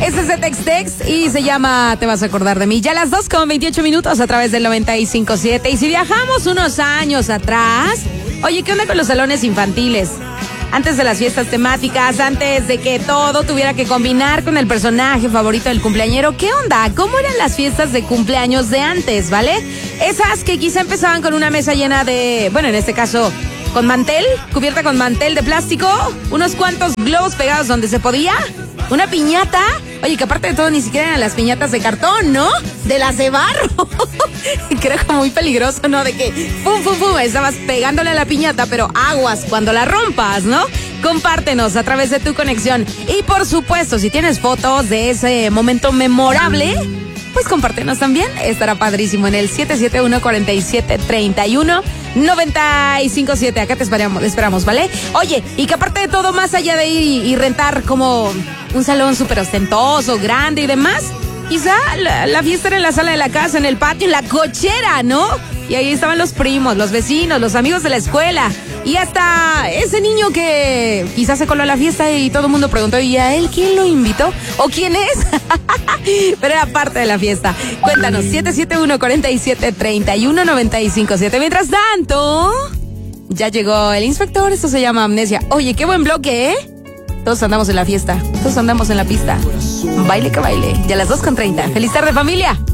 Este es de Tex-Tex y se llama Te vas a acordar de mí. Ya a las 2:28 a través del 95.7. Y si viajamos unos años atrás, oye, ¿qué onda con los salones infantiles? Antes de las fiestas temáticas, antes de que todo tuviera que combinar con el personaje favorito del cumpleañero, ¿qué onda? ¿Cómo eran las fiestas de cumpleaños de antes, vale? Esas que quizá empezaban con una mesa llena de, bueno, en este caso, con mantel, cubierta con mantel de plástico, unos cuantos globos pegados donde se podía, una piñata. Oye, que aparte de todo ni siquiera eran las piñatas de cartón, ¿no? De las de barro. Creo que muy peligroso, ¿no? De que pum, pum, pum, estabas pegándole a la piñata, pero aguas cuando la rompas, ¿no? Compártenos a través de tu conexión. Y por supuesto, si tienes fotos de ese momento memorable, pues compártenos también. Estará padrísimo en el 771-4731-957. Acá te esperamos, ¿vale? Oye, y que aparte de todo, más allá de ir y rentar como un salón súper ostentoso, grande y demás, quizá la fiesta era en la sala de la casa, en el patio, en la cochera, ¿no? Y ahí estaban los primos, los vecinos, los amigos de la escuela. Y hasta ese niño que quizás se coló a la fiesta y todo el mundo preguntó, ¿y a él quién lo invitó? ¿O quién es? Pero era parte de la fiesta. Cuéntanos, 771-4731-957. Mientras tanto, ya llegó el inspector, esto se llama Amnesia. Oye, qué buen bloque, ¿eh? Todos andamos en la fiesta, todos andamos en la pista. Baile que baile, ya a las 2:30. ¡Feliz tarde, familia!